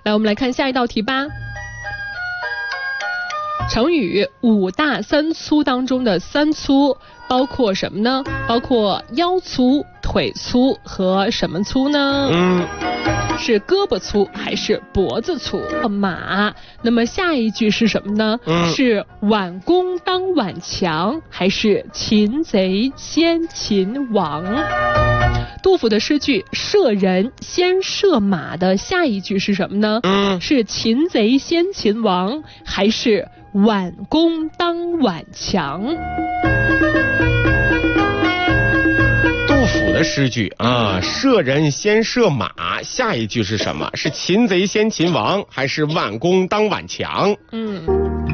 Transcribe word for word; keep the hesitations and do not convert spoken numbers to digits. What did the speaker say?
来，我们来看下一道题吧。成语五大三粗当中的三粗包括什么呢？包括腰粗、腿粗和什么粗呢？ 嗯， 是胳膊粗还是脖子粗？马。那么下一句是什么呢？ 嗯， 是挽弓当挽强还是擒贼先擒王？杜甫的诗句射人先射马的下一句是什么呢？ 嗯， 是擒贼先擒王还是挽弓当挽强？ 杜甫的诗句啊，射人先射马，下一句是什么？是擒贼先擒王还是挽弓当挽强？ 嗯。